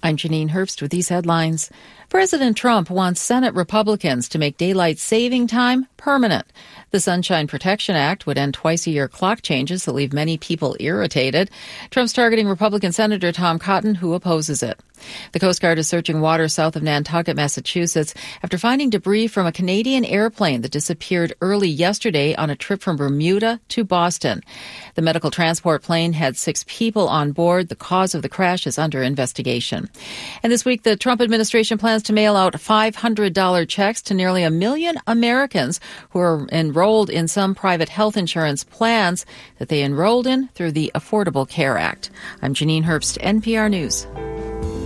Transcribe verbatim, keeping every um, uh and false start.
I'm Janine Herbst with these headlines. President Trump wants Senate Republicans to make daylight saving time permanent. The Sunshine Protection Act would end twice-a-year clock changes that leave many people irritated. Trump's targeting Republican Senator Tom Cotton, who opposes it. The Coast Guard is searching waters south of Nantucket, Massachusetts, after finding debris from a Canadian airplane that disappeared early yesterday on a trip from Bermuda to Boston. The medical transport plane had six people on board. The cause of the crash is under investigation. And this week, the Trump administration plans to mail out five hundred dollars checks to nearly a million Americans who are enrolled in some private health insurance plans that they enrolled in through the Affordable Care Act. I'm Janine Herbst, N P R News.